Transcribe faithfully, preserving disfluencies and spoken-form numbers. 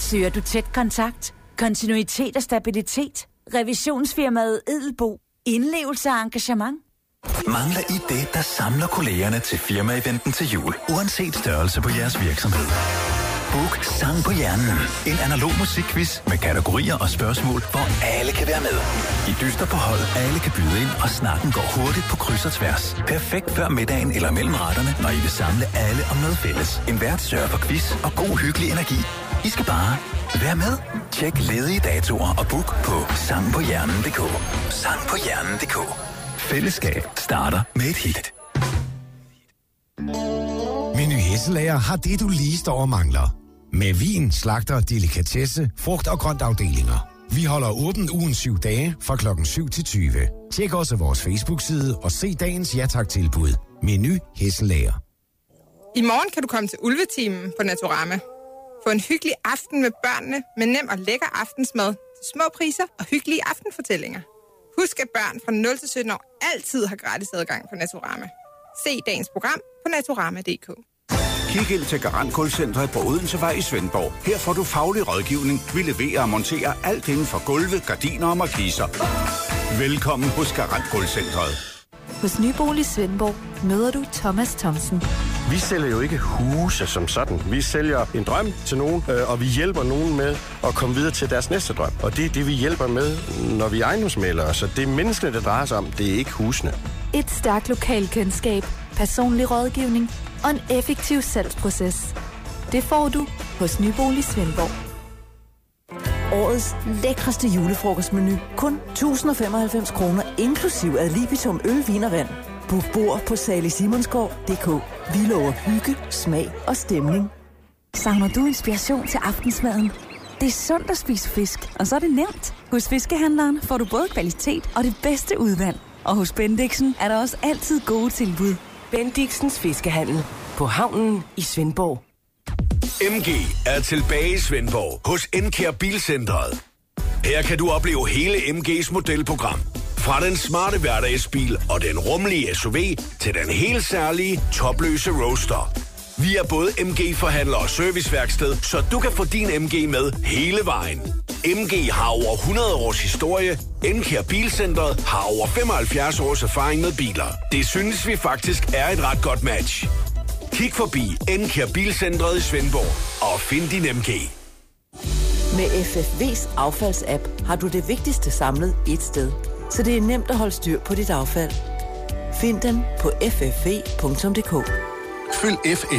Søger du tæt kontakt, kontinuitet og stabilitet? Revisionsfirmaet Edelbo. Indlevelse og engagement? Mangler I det, der samler kollegerne til firma-eventen til jul, uanset størrelse på jeres virksomhed? Book Sang på Hjernen. En analog musikquiz med kategorier og spørgsmål, hvor alle kan være med. I dyster på hold, alle kan byde ind, og snakken går hurtigt på kryds og tværs. Perfekt før middagen eller mellem retterne, når I vil samle alle om noget fælles. En vært sørger for quiz og god hyggelig energi. I skal bare være med. Tjek ledige datoer og book på sang på hjernen punktum d k. sang på hjernen punktum d k. Fællesskab starter med et hit. Meny Hesselager har det, du lige står og mangler. Med vin, slagter, delikatesse, frugt- og grøntafdelinger. Vi holder åbent ugen syv dage fra klokken syv til tyve. Tjek også vores Facebook-side og se dagens Ja Tak-tilbud. Meny Hesselager. I morgen kan du komme til Ulvetimen på Naturama. Få en hyggelig aften med børnene med nem og lækker aftensmad, små priser og hyggelige aftenfortællinger. Husk, at børn fra nul til sytten år altid har gratis adgang på Naturama. Se dagens program på naturama punktum d k. Kig ind til Garant Gulvcentret på Odensevej i Svendborg. Her får du faglig rådgivning, vi leverer og monterer alt inden for gulve, gardiner og markiser. Velkommen hos Garant Gulvcentret. Hos Nybolig Svendborg møder du Thomas Thomsen. Vi sælger jo ikke huse som sådan. Vi sælger en drøm til nogen, og vi hjælper nogen med at komme videre til deres næste drøm. Og det er det, vi hjælper med, når vi er ejendomsmæglere. Så det er menneskene, det drejer sig om. Det er ikke husene. Et stærkt lokalkendskab, personlig rådgivning og en effektiv salgsproces. Det får du hos Nybolig Svendborg. Årets lækreste julefrokostmenu. Kun tusind og femoghalvfems kroner, inklusiv ad libitum øl, vin og vand. Book bord på salig simonsgaard punktum d k. Vi lover hygge, smag og stemning. Savner du inspiration til aftensmaden? Det er sundt at spise fisk, og så er det nemt. Hos Fiskehandleren får du både kvalitet og det bedste udvalg. Og hos Bendixen er der også altid gode tilbud. Bendixens Fiskehandel på havnen i Svendborg. M G er tilbage i Svendborg hos Encare Bilcentret. Her kan du opleve hele M G's modelprogram. Fra den smarte hverdagsbil og den rummelige S U V til den helt særlige topløse Roadster. Vi er både M G-forhandler og serviceværksted, så du kan få din M G med hele vejen. M G har over hundrede års historie. Encare Bilcentret har over femoghalvfjerds års erfaring med biler. Det synes vi faktisk er et ret godt match. Kig forbi Encare Bilcentret i Svendborg og find din M G. Med F F V's affaldsapp har du det vigtigste samlet ét sted, så det er nemt at holde styr på dit affald. Find den på f f v punktum d k. Følg F F